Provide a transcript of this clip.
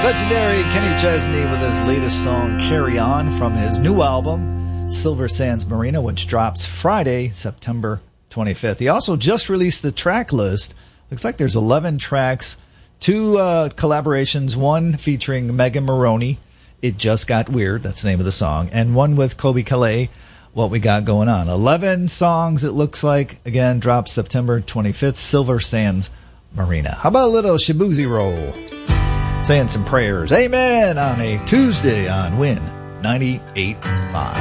Legendary Kenny Chesney with his latest song, Carry On, from his new album, Silver Sands Marina, which drops Friday, September 25th. He also just released the track list. Looks like there's 11 tracks, 2 collaborations, one featuring Megan Maroney, It Just Got Weird, that's the name of the song, and one with Kobe Calais, What We Got Going On. 11 songs, it looks like. Again, drops September 25th, Silver Sands Marina. How about a little Shibuzi roll? Saying some prayers. Amen on a Tuesday on Win 98.5.